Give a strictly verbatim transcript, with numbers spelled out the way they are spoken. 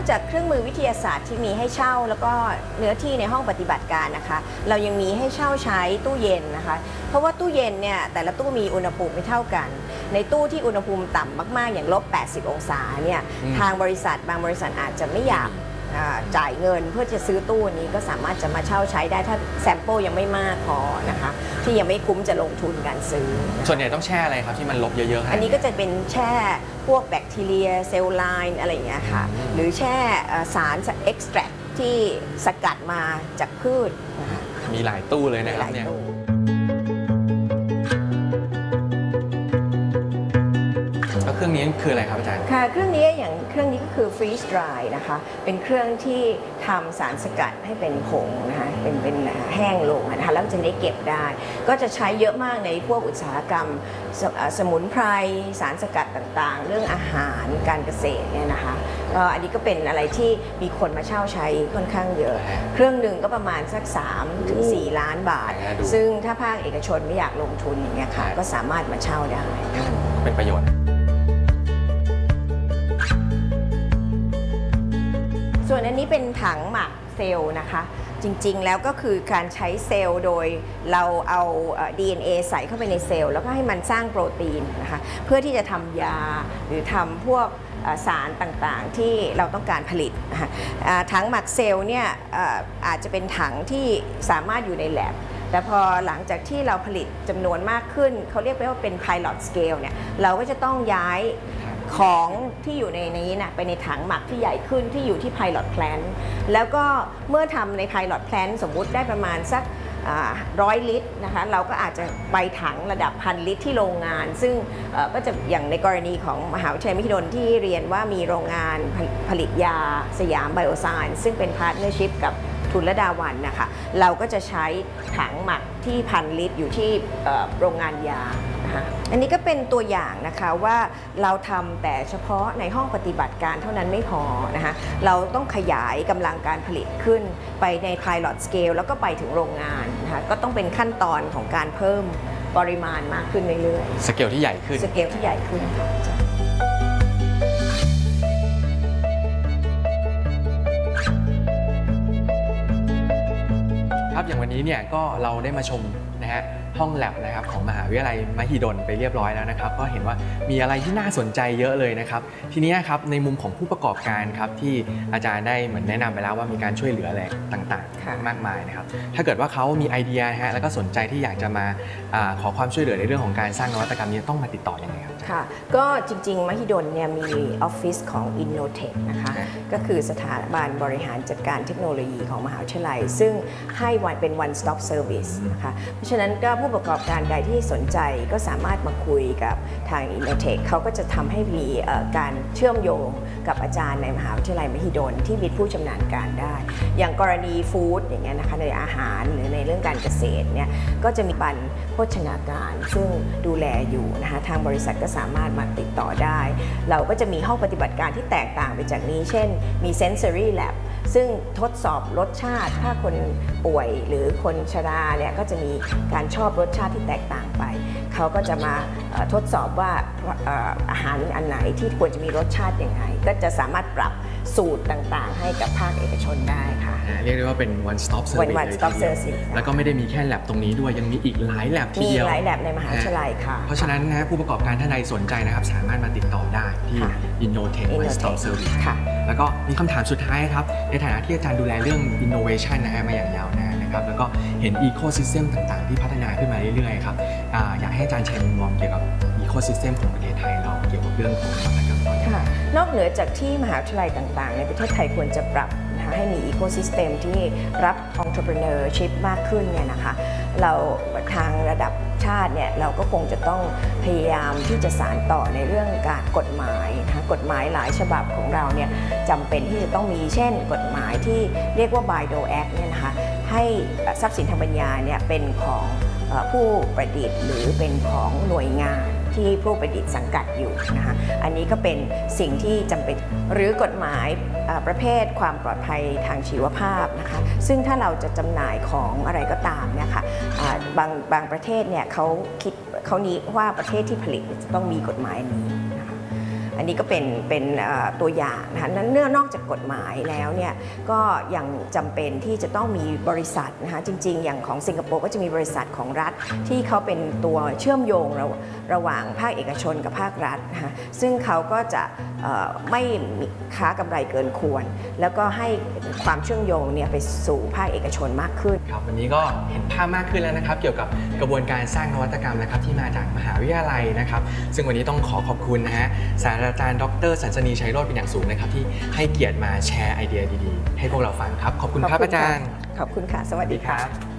จากเครื่องมือวิทยาศาสตร์ที่มีให้เช่าแล้วก็เนื้อที่ในห้องปฏิบัติการนะคะเรายังมีให้เช่าใช้ตู้เย็นนะคะเพราะว่าตู้เย็นเนี่ยแต่ละตู้มีอุณหภูมิไม่เท่ากันในตู้ที่อุณหภูมิต่ำมากๆอย่างลบแปดสิบองศาเนี่ยทางบริษัทบางบริษัทอาจจะไม่อยากจ่ายเงินเพื่อจะซื้อตู้นี้ก็สามารถจะมาเช่าใช้ได้ถ้าแซมเปิลยังไม่มากพอนะคะที่ยังไม่คุ้มจะลงทุนการซื้อส่วนใหญ่ต้องแช่อะไรครับที่มันลบเยอะๆอันนี้ก็จะเป็นแช่พวกแบคทีเรียเซลล์ไลน์อะไรอย่างเงี้ยค่ะหรือแช่สารเอ็กซ์แทรคที่สกัดมาจากพืชนะคะมีหลายตู้เลยนะครับเนี่ยแล้วเครื่องนี้คืออะไรครับอาจารย์ค่ะเครื่องนี้อย่างเครื่องนี้ก็คือ freeze dry นะคะเป็นเครื่องที่ทำสารสกัดให้เป็นผงนะคะเป็นเป็นแห้งลงนะคะแล้วจะได้เก็บได้ก็จะใช้เยอะมากในพวกอุตสาหกรรม ส, สมุนไพรสารสกัดต่างๆเรื่องอาหารการเกษตรเนี่ยนะคะก็อันนี้ก็เป็นอะไรที่มีคนมาเช่าใช้ค่อนข้างเยอะเครื่องหนึ่งก็ประมาณสัก สามถึงสี่ ล้านบาทซึ่งถ้าภาคเอกชนไม่อยากลงทุนอย่างเงี้ยค่ะก็สามารถมาเช่าได้เป็นประโยชน์ส่วนอันนี้เป็นถังหมักเซลล์นะคะจริงๆแล้วก็คือการใช้เซลล์โดยเราเอา ดี เอ็น เอ ใส่เข้าไปในเซลล์แล้วก็ให้มันสร้างโปรตีนนะคะเพื่อที่จะทำยาหรือทำพวกสารต่างๆที่เราต้องการผลิตนะคะถังหมักเซลล์เนี่ยอาจจะเป็นถังที่สามารถอยู่ในแลบแต่พอหลังจากที่เราผลิตจำนวนมากขึ้นเขาเรียกว่าเป็น pilot scale เนี่ยเราก็จะต้องย้ายของที่อยู่ในนี้นะไปในถังหมักที่ใหญ่ขึ้นที่อยู่ที่ pilot plant แล้วก็เมื่อทำใน pilot plant สมมุติได้ประมาณสักร้อยลิตรนะคะเราก็อาจจะไปถังระดับพันลิตรที่โรงงานซึ่งก็จะอย่างในกรณีของมหาวิทยาลัยมหิดลที่เรียนว่ามีโรงงานผลิตยาสยามไบโอไซน์ซึ่งเป็นพาร์ทเนอร์ชิพกับทุนระดาวันนะคะเราก็จะใช้ถังหมักที่พันลิตรอยู่ที่โรงงานยานะคะอันนี้ก็เป็นตัวอย่างนะคะว่าเราทำแต่เฉพาะในห้องปฏิบัติการเท่านั้นไม่พอนะคะเราต้องขยายกำลังการผลิตขึ้นไปใน pilot scale แล้วก็ไปถึงโรงงานนะคะก็ต้องเป็นขั้นตอนของการเพิ่มปริมาณมากขึ้นเรื่อยๆสเกลที่ใหญ่ขึ้นสเกลที่ใหญ่ขึ้นครับอย่างวันนี้เนี่ยก็เราได้มาชมนะฮะห้องแลบนะครับของมหาวิทยาลัยมหิดลไปเรียบร้อยแล้วนะครับก็เห็นว่ามีอะไรที่น่าสนใจเยอะเลยนะครับทีนี้ครับในมุมของผู้ประกอบการครับที่อาจารย์ได้เหมือนแนะนำไปแล้วว่ามีการช่วยเหลืออะไรต่างๆมากมายนะครับถ้าเกิดว่าเขามีไอเดียฮะแล้วก็สนใจที่อยากจะมาขอความช่วยเหลือในเรื่องของการสร้างนวัตกรรมนี้ต้องมาติดต่อยังไงครับค่ะก็จริงๆมหิดลเนี่ยมีออฟฟิศของ Innotech นะคะก็คือสถาบันบริหารจัดการเทคโนโลยีของมหาวิทยาลัยซึ่งให้เป็น one stop service นะคะเพราะฉะนั้นก็ผู้ประกอบการใดที่สนใจก็สามารถมาคุยกับทาง Innotech เขาก็จะทำให้มีการเชื่อมโยงกับอาจารย์ในมหาวิทยาลัยมหิดลที่มีผู้ชำนาญการได้อย่างกรณีฟู้ดอย่างเงี้ยนะคะในอาหารหรือในเรื่องการเกษตรเนี่ยก็จะมีบัณฑโภชนาการซึ่งดูแลอยู่นะคะทางบริษัทก็สามารถมาติดต่อได้เราก็จะมีห้องปฏิบัติการที่แตกต่างไปจากนี้เช่นมี sensory lab ซึ่งทดสอบรสชาติถ้าคนป่วยหรือคนชราเนี่ยก็จะมีการชอบรสชาติที่แตกต่างไปเขาก็จะมาทดสอบว่าอาหารอันไหนที่ควรจะมีรสชาติยังไงก็จะสามารถปรับสูตรต่างๆให้กับภาคเอกชนได้ค่ะเรียกได้ว่าเป็น one stop service one stop service แล้วก็ไม่ได้มีแค่แลบตรงนี้ด้วยยังมีอีกหลายแลบทีเดียวมีหลายแลบในมหาวิทยาลัยค่ะเพราะฉะนั้นนะผู้ประกอบการท่านใดสนใจนะครับสามารถมาติดต่อได้ที่ Innotech one stop service แล้วก็มีคำถามสุดท้ายครับในฐานะที่อาจารย์ดูแลเรื่อง innovation นะฮะมาอย่างยาวนานนะครับแล้วก็เห็น ecosystem ต่างๆที่พัฒนาขึ้นมาเรื่อยๆครับอยากให้อาจารย์แชร์มุมมองเกี่ยวกับ ecosystem ของประเทศไทยเราเกี่ยวกับเรื่องของนวัตกรรมตอนนี้นอกเหนือจากที่มหาวิทยาลัยต่างๆในประเทศไทยควรจะปรับนะคะให้มี ecosystem ที่รับ entrepreneurship มากขึ้นเนี่ยนะคะเราทางระดับชาติเนี่ยเราก็คงจะต้องพยายามที่จะสานต่อในเรื่องการกฎหมายนะคะกฎหมายหลายฉบับของเราเนี่ยจำเป็นที่จะต้องมีเช่นกฎหมายที่เรียกว่า Bayh-Dole Act เนี่ยนะคะให้ทรัพย์สินทางปัญญาเนี่ยเป็นของผู้ประดิษฐ์หรือเป็นของหน่วยงานที่ผู้ประดิษฐ์สังกัดอยู่นะคะอันนี้ก็เป็นสิ่งที่จำเป็นหรือกฎหมายประเภทความปลอดภัยทางชีวภาพนะคะซึ่งถ้าเราจะจำหน่ายของอะไรก็ตามเนี่ยค่ะบางบางประเทศเนี่ยเขาคิดเขานี้ว่าประเทศที่ผลิตจะต้องมีกฎหมายนี้นะคะอันนี้ก็เป็นเป็นตัวอย่างนะคะนั้นเนื่องนอกจากกฎหมายแล้วเนี่ยก็ยังจำเป็นที่จะต้องมีบริษัทนะคะจริงๆอย่างของสิงคโปร์ก็จะมีบริษัทของรัฐที่เขาเป็นตัวเชื่อมโยงระระหว่างภาคเอกชนกับภาครัฐนะคะซึ่งเขาก็จะไม่ค้ากำไรเกินควรแล้วก็ให้ความเชื่อมโยงเนี่ยไปสู่ภาคเอกชนมากขึ้นครับวันนี้ก็เห็นภาพมากขึ้นแล้วนะครับเกี่ยวกับกระบวนการสร้างนวัตกรรมนะครับที่มาจากมหาวิทยาลัยนะครับซึ่งวันนี้ต้องขอขอบคุณนะฮะศาสตราจารย์ดร.สันสนีชัยโรจน์เป็นอย่างสูงนะครับที่ให้เกียรติมาแชร์ไอเดียดีๆให้พวกเราฟังครับขอบคุณครับอาจารย์ขอบคุณค่ะสวัสดีครับ